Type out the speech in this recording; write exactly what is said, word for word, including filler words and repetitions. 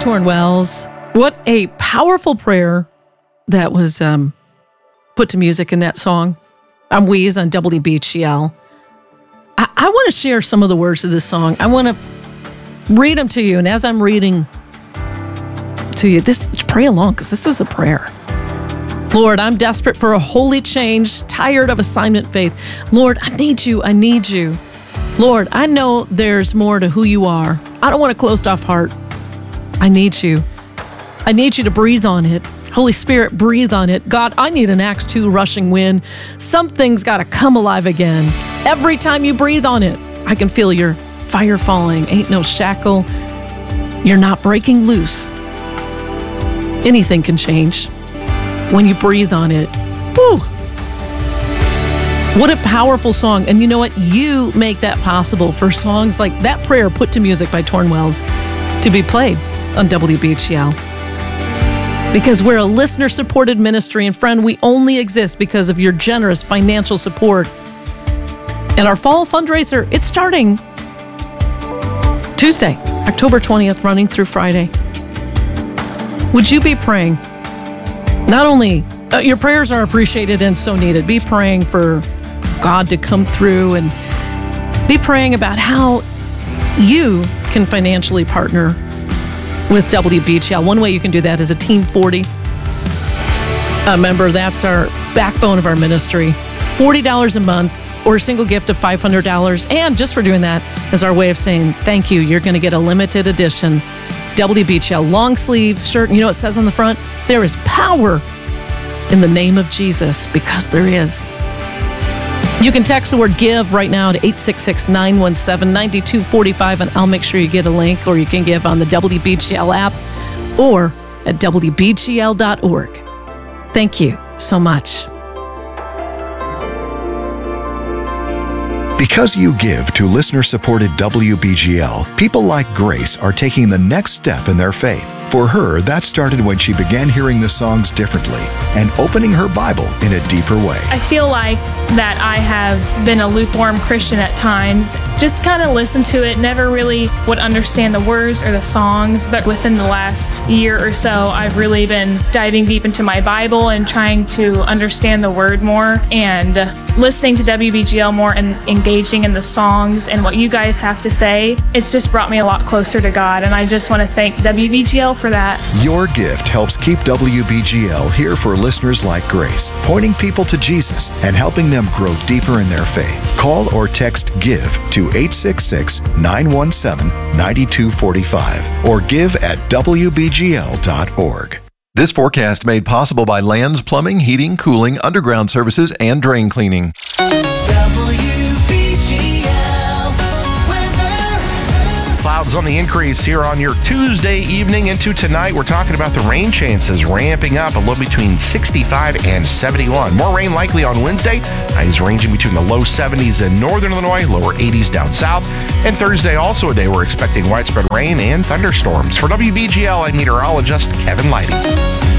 Torn Wells. What a powerful prayer that was um, put to music in that song. I'm Weez on W B G L. I, I want to share some of the words of this song. I want to read them to you. And as I'm reading to you, this pray along, because this is a prayer. Lord, I'm desperate for a holy change, tired of assignment faith. Lord, I need you. I need you. Lord, I know there's more to who you are. I don't want a closed off heart. I need you. I need you to breathe on it. Holy Spirit, breathe on it. God, I need an Acts two rushing wind. Something's got to come alive again. Every time you breathe on it, I can feel your fire falling. Ain't no shackle. You're not breaking loose. Anything can change when you breathe on it. Woo! What a powerful song. And you know what? You make that possible for songs like that prayer put to music by Torn Wells to be played on W B G L. Because we're a listener-supported ministry, and friend, we only exist because of your generous financial support. And our fall fundraiser, it's starting Tuesday, October twentieth, running through Friday. Would you be praying? Not only, uh, your prayers are appreciated and so needed. Be praying for God to come through, and be praying about how you can financially partner with W B G L. One way you can do that is a Team forty a member. That's our backbone of our ministry. forty dollars a month or a single gift of five hundred dollars. And just for doing that is our way of saying thank you. You're going to get a limited edition W B G L long sleeve shirt. And you know what it says on the front? There is power in the name of Jesus, because there is. You can text the word give right now to eight six six, nine one seven, nine two four five, and I'll make sure you get a link, or you can give on the W B G L app or at W B G L dot org. Thank you so much. Because you give to listener-supported W B G L, people like Grace are taking the next step in their faith. For her, that started when she began hearing the songs differently and opening her Bible in a deeper way. I feel like that I have been a lukewarm Christian at times. Just kind of listen to it, never really would understand the words or the songs, but within the last year or so, I've really been diving deep into my Bible and trying to understand the word more, and listening to W B G L more and engaging in the songs and what you guys have to say. It's just brought me a lot closer to God, and I just want to thank W B G L for that. Your gift helps keep W B G L here for listeners like Grace, pointing people to Jesus and helping them grow deeper in their faith. Call or text GIVE to eight six six, nine one seven, nine two four five or give at W B G L dot org. This forecast made possible by Lands Plumbing, Heating, Cooling, Underground Services, and Drain Cleaning. Clouds on the increase here on your Tuesday evening into tonight. We're talking about the rain chances ramping up a little between sixty-five and seventy-one. More rain likely on Wednesday. Highs ranging between the low seventies in northern Illinois, lower eighties down south. And Thursday, also a day we're expecting widespread rain and thunderstorms. For W B G L, I'm meteorologist Kevin Lighty.